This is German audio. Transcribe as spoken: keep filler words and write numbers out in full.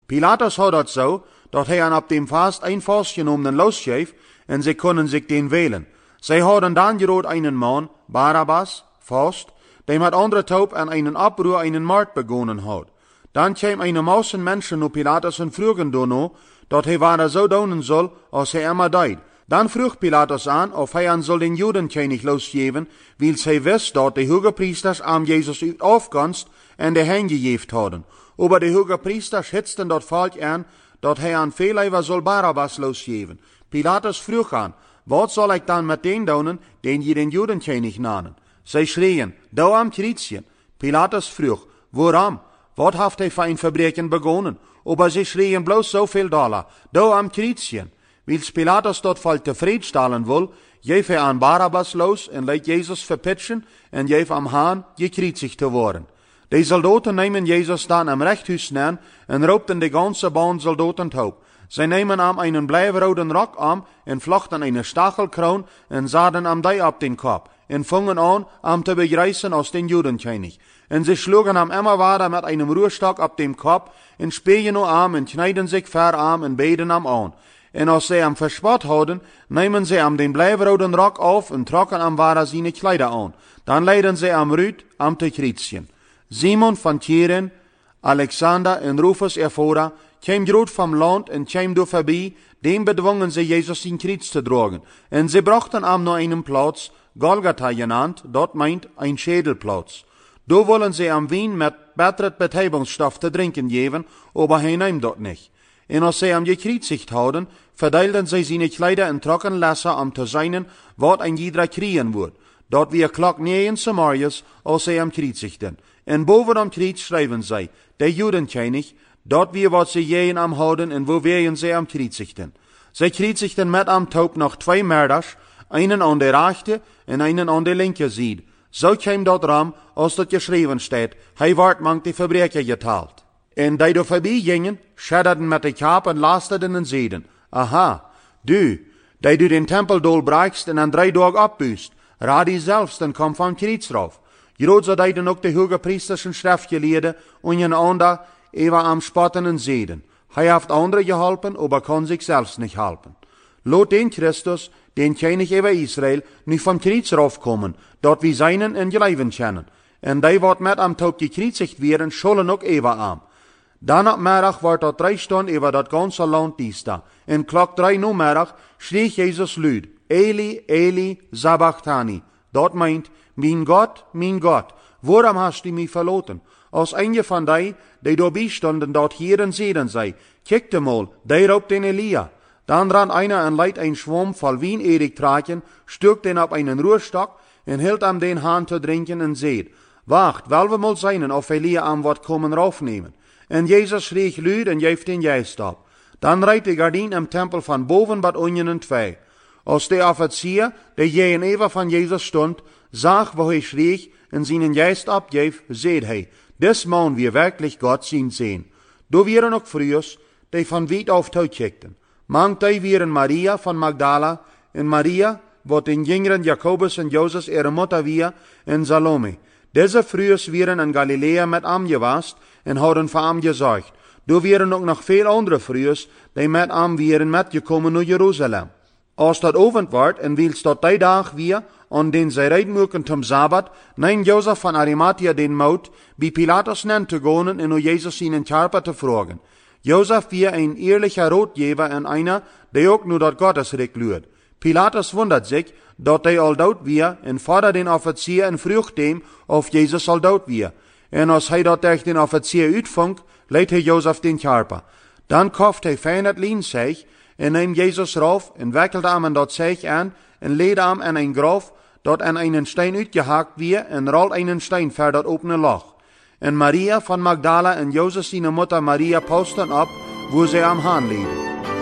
Pilatus had dat zo, dat hij aan op dem vast een vastgenomen losgeef, en ze konden zich den wählen. Zij hadden dan gerood einen man, Barabbas, vast, die met andere taub an einen Abbruch einen Mord begonnen had. Dan kwam eine Mausen Menschen op Pilatus en vroegen dono, dat hij waar zo doen soll, als hij immer deed. Dan vroeg Pilatus aan of hij aan soll den Judenkönig losgeven, weil zij wist dat de hogepriesters aan Jezus uit afgunst en de hen gegeven hadden. Aber de hogepriesters hitzten dat volk aan, dat hij aan veel soll Barabbas losgeven. Pilatus vroeg aan, wat zal ik dan met den doen, den je den Judenkönig namen? Zij schreien, do am Kreuzchen. Pilatus vroeg, waarom? Wat heeft hij voor een verbreken begonnen? Aber sie schreien bloß so viel Dollar, do am Kreuzchen. Wils Pilatus dort voll tevreden wil, geef hij aan Barabbas los en laat Jezus verpitchen en geef am Haan gekreuzigt te worden. De soldaten nemen Jezus dan am Rechthuis neer en roopten de ganze Bahn soldaten taub. Zij nemen am einen blijfroden Rock am en vlochten eine Stachelkroon en zaden am die op den Kopf en fingen an, am te begreißen als den Judenkönig. En sie schlugen am immer weiter mit einem Ruhrstock op dem Kopf en spelen no am en kneiden sich ver am en beten am an. En als sie am verspott hadden, nemen sie am den blijfroden Rock auf en trocken am weiter seine Kleider an. Dan leiden sie am Rüd am te Kreuzchen. Simon van Tyren, Alexander en Rufus ervora, kwam groot vom Land en kwam door voorbij, dem bedwongen sie Jezus in Kreuz te dragen. En sie brachten am noch einen Platz, Golgatha genannt, dort meint ein Schädelplatz. Do wollen sie am Wien mit betteret Betäubungsstoff te drinken geben, aber hij nahm dort nicht. En als sie am gekreuzigt hadden, verdeilten sie seine Kleider in trocken Lässer am te seinen, wat ein jeder kriegen wird. Dort wie klok negen Samarias, als sie am kreuzigten. En boven am Kreuz schreiben sie, der Judenkönig, dort wie wat sie jehen am houden en wo wären sie am kreuzigten. Sie kreuzigten mit am Taub noch zwei Mörders, einen an der rechte en einen an der linke Seite. So kam dort ram, als dat geschreven steht, hij wordt mank die Verbrecher geteilt. En die do voorbij gingen, schadderden met de kaap en lasteden en zeiden, aha, du, die du den Tempel doorbraakst en aan drie dagen opbuust, raad die zelfs, dan kom van Kreuz rauf. Groot zo deiden ook de hoge priesters en schriftgeleerden, en een ander, even am spotten en zeiden. Hij heeft anderen geholpen, aber kan zich zelfs niet helpen. Lot den Christus, den König über Israel, nu vom Kreuz raufkommen, dort wie seinen en geleiven kennen. En die wat met am Taub gekreuzigt werden, schollen ook even am. Dan op middag wordt dat drie stunden über dat ganze land diesta. En klok drie nu middag schreef Jezus luid, Eli, Eli, sabachthani. Dat meint, mijn God, mijn God, waarom hast du mich verloten? Als een van die, die daarbij stonden, dat hieren zeden zei, kijk mal, die roopt den Elia. Dan ran einer en leidt een schwam vol wien erik traken, stuk den op einen Roerstok en hield am den Hahn te drinken en zeed, wacht, wel we mal zijn of Elia am wat komen raufnemen. En Jezus schreef luid en geeft den geest op. Dan rijdt de gardien im tempel van boven bat onjen en twee. Als de offizier, die jeen even van Jezus stond, zag wo hij schreef en zijn geest opgeef, zeed hij, des man wir wirklich Gott zien sehen. Do wieren ook vroegers, die van weit auf toekikten. Mank die wieren Maria van Magdala en Maria, wat den jüngeren Jakobus en Joses ihre Mutter wir, en Salome. Deze vroegers wieren in Galilea met am gewast en hadden voor am gezorgd. Do wieren ook nog veel andere vroegers, die met am wieren metgekomen naar Jeruzalem. Als dat ovend wordt en wils dat die dag weer, an den zij rijden moeken zum Sabbat, nein Josef van Arimathea den Mout, bij Pilatus nen te gaan en o Jezus in Körper te vragen. Josef wie ein ehrlicher Rotgeber en einer, der ook nu dat Gottesrecht luurt. Pilatus wundert sich, dat hij al dood wie, en fordert den Offizier en vroeg dem, of Jezus al dood wie. En als hij dat tegen den Offizier uitvonk, leidt hij Josef den Körper. Dan koft hij fijn het lienzeeg, en neemt Jezus rauf, en wikkelt hem en dat zeeg aan, en leed hem in een graf, dat aan einen steen uitgehakt wie, en rolt einen steen ver dat opene loch. En Maria van Magdala en Jozef zijn moeder Maria posten op, wo ze am Hahn lieden.